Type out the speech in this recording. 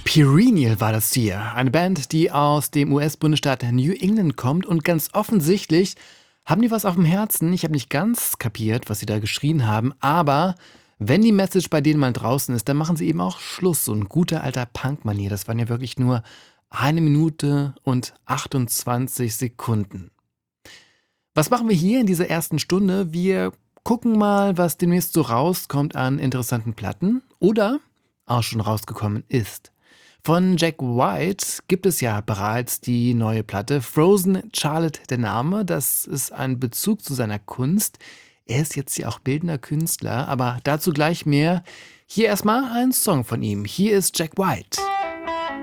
Perennial war das hier. Eine Band, die aus dem US-Bundesstaat New England kommt und ganz offensichtlich haben die was auf dem Herzen. Ich habe nicht ganz kapiert, was sie da geschrien haben, aber wenn die Message bei denen mal draußen ist, dann machen sie eben auch Schluss. So ein guter alter Punk-Manier. Das waren ja wirklich nur 1 Minute und 28 Sekunden. Was machen wir hier in dieser ersten Stunde? Wir gucken mal, was demnächst so rauskommt an interessanten Platten oder auch schon rausgekommen ist. Von Jack White gibt es ja bereits die neue Platte Frozen Charlotte der Name. Das ist ein Bezug zu seiner Kunst. Er ist jetzt ja auch bildender Künstler, aber dazu gleich mehr. Hier erstmal ein Song von ihm. Hier ist Jack White.